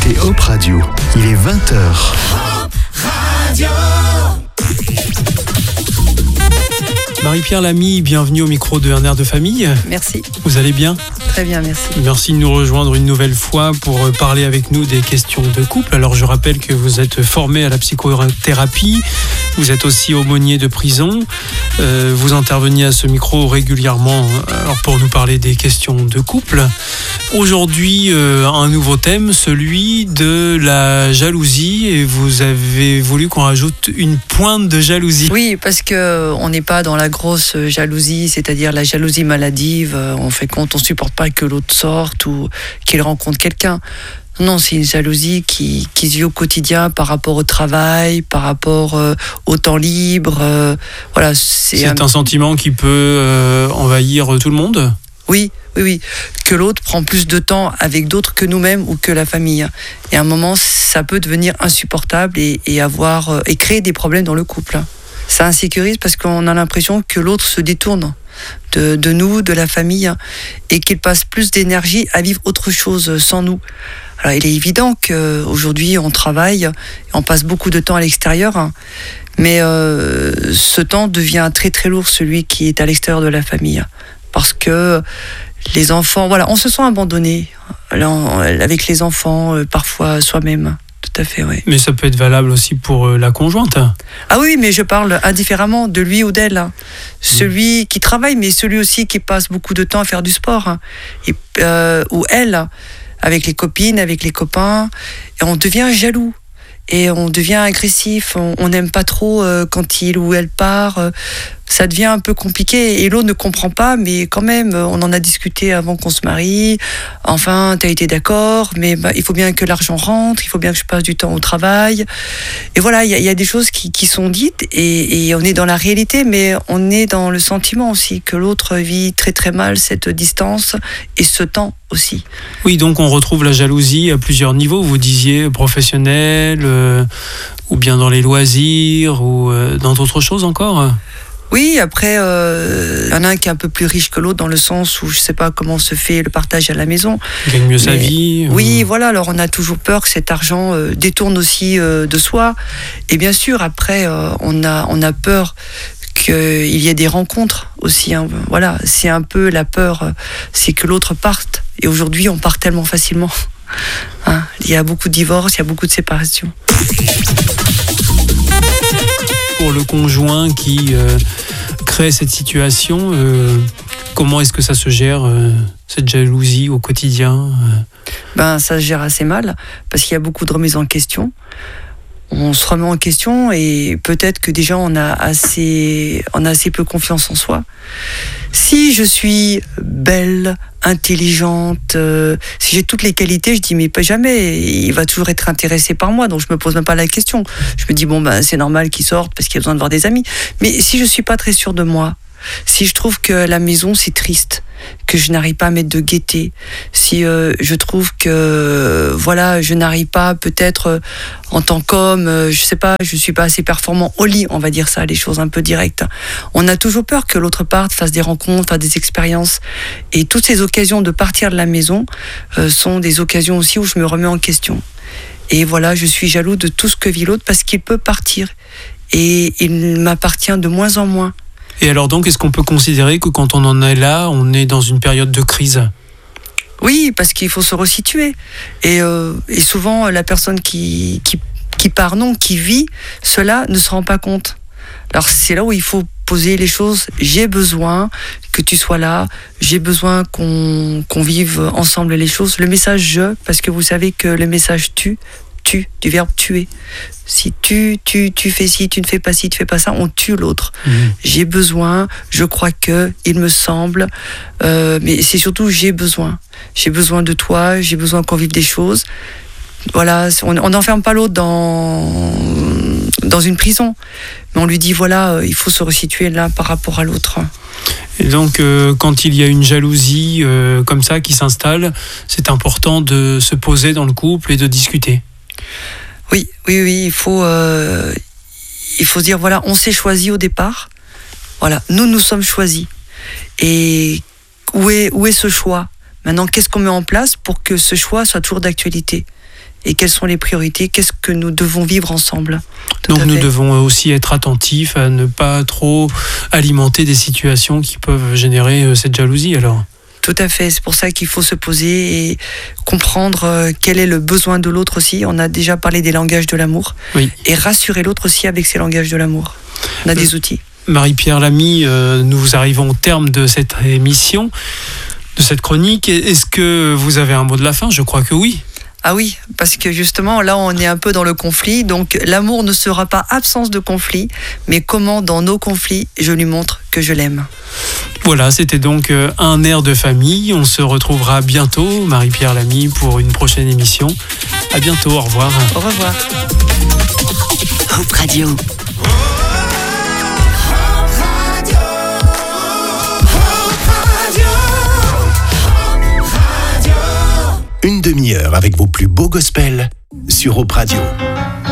écoutez Hop Radio. Il est 20h. Marie-Pierre Lamy, bienvenue au micro de Un air de famille. Merci. Vous allez bien ? Très bien, merci. Merci de nous rejoindre une nouvelle fois pour parler avec nous des questions de couple. Alors je rappelle que vous êtes formé à la psychothérapie, vous êtes aussi aumônier de prison, vous interveniez à ce micro régulièrement alors pour nous parler des questions de couple. Aujourd'hui, un nouveau thème, celui de la jalousie, et vous avez voulu qu'on rajoute une pointe de jalousie. Oui, parce qu'on n'est pas dans la grosse jalousie, c'est-à-dire la jalousie maladive, on fait compte, on supporte pas que l'autre sorte ou qu'il rencontre quelqu'un. Non, c'est une jalousie qui se vit au quotidien par rapport au travail, par rapport au temps libre. Voilà, c'est un sentiment qui peut envahir tout le monde ? Oui. Que l'autre prend plus de temps avec d'autres que nous-mêmes ou que la famille. Et à un moment, ça peut devenir insupportable et créer des problèmes dans le couple. Ça insécurise parce qu'on a l'impression que l'autre se détourne de nous, de la famille, et qu'il passe plus d'énergie à vivre autre chose sans nous. Alors il est évident qu'aujourd'hui on travaille, on passe beaucoup de temps à l'extérieur, mais ce temps devient très très lourd, celui qui est à l'extérieur de la famille. Parce que les enfants, voilà, on se sent abandonné avec les enfants, parfois soi-même. Tout à fait, oui. Mais ça peut être valable aussi pour la conjointe. Ah oui, mais je parle indifféremment de lui ou d'elle. Celui qui travaille, mais celui aussi qui passe beaucoup de temps à faire du sport. Ou elle, avec les copines, avec les copains. Et on devient jaloux. Et on devient agressif. On n'aime pas trop quand il ou elle part. Ça devient un peu compliqué et l'autre ne comprend pas, mais quand même, on en a discuté avant qu'on se marie. Enfin, t'as été d'accord, mais il faut bien que l'argent rentre, il faut bien que je passe du temps au travail. Et voilà, il y a des choses qui sont dites et on est dans la réalité, mais on est dans le sentiment aussi que l'autre vit très très mal cette distance et ce temps aussi. Oui, donc on retrouve la jalousie à plusieurs niveaux. Vous disiez professionnel, ou bien dans les loisirs, ou dans d'autres choses encore ? Oui, après, y en a un qui est un peu plus riche que l'autre dans le sens où je ne sais pas comment se fait le partage à la maison. Il gagne mieux sa vie. Oui, voilà, alors on a toujours peur que cet argent détourne aussi de soi. Et bien sûr, après, on a peur qu'il y ait des rencontres aussi. Voilà, c'est un peu la peur, c'est que l'autre parte. Et aujourd'hui, on part tellement facilement. Il y a beaucoup de divorces, il y a beaucoup de séparations. Pour le conjoint qui crée cette situation, comment est-ce que ça se gère, cette jalousie au quotidien ? Ça se gère assez mal, parce qu'il y a beaucoup de remises en question. On se remet en question et peut-être que déjà on a assez peu confiance en soi. Si je suis belle, intelligente, si j'ai toutes les qualités, je dis mais pas jamais, il va toujours être intéressé par moi, donc je me pose même pas la question. Je me dis c'est normal qu'il sorte parce qu'il a besoin de voir des amis. Mais si je suis pas très sûre de moi, si je trouve que la maison c'est triste, que je n'arrive pas à mettre de gaieté, si je trouve que je n'arrive pas peut-être en tant qu'homme, je sais pas, je suis pas assez performant au lit, on va dire ça, les choses un peu directes. On a toujours peur que l'autre parte, fasse des rencontres, fasse des expériences, et toutes ces occasions de partir de la maison sont des occasions aussi où je me remets en question. Et voilà, je suis jaloux de tout ce que vit l'autre parce qu'il peut partir et il m'appartient de moins en moins. Et alors donc, est-ce qu'on peut considérer que quand on en est là, on est dans une période de crise ? Oui, parce qu'il faut se resituer. Et souvent, la personne qui part, qui vit, cela ne se rend pas compte. Alors c'est là où il faut poser les choses. J'ai besoin que tu sois là. J'ai besoin qu'on vive ensemble les choses. Le message « je », parce que vous savez que le message « tu », du verbe tuer. Si tu fais ci, tu ne fais pas ci, tu fais pas ça, on tue l'autre. J'ai besoin, je crois que, il me semble, mais c'est surtout j'ai besoin de toi, j'ai besoin qu'on vive des choses. Voilà, on n'enferme pas l'autre dans une prison, mais on lui dit il faut se resituer l'un par rapport à l'autre. Et donc, quand il y a une jalousie comme ça qui s'installe, c'est important de se poser dans le couple et de discuter. Oui, il faut se dire, on s'est choisi au départ. Voilà, nous sommes choisis. Et où est ce choix ? Maintenant, qu'est-ce qu'on met en place pour que ce choix soit toujours d'actualité ? Et quelles sont les priorités ? Qu'est-ce que nous devons vivre ensemble ? Donc nous devons aussi être attentifs à ne pas trop alimenter des situations qui peuvent générer cette jalousie alors. Tout à fait, c'est pour ça qu'il faut se poser et comprendre quel est le besoin de l'autre aussi. On a déjà parlé des langages de l'amour. Oui. Et rassurer l'autre aussi avec ses langages de l'amour. On a des outils. Marie-Pierre Lamy, nous arrivons au terme de cette émission, de cette chronique. Est-ce que vous avez un mot de la fin ? Je crois que oui. Ah oui, parce que justement, là, on est un peu dans le conflit. Donc, l'amour ne sera pas absence de conflit, mais comment, dans nos conflits, je lui montre que je l'aime. Voilà, c'était donc un air de famille. On se retrouvera bientôt, Marie-Pierre Lamy, pour une prochaine émission. À bientôt, au revoir. Au revoir. Hope Radio. Une demi-heure avec vos plus beaux gospels sur Hope Radio.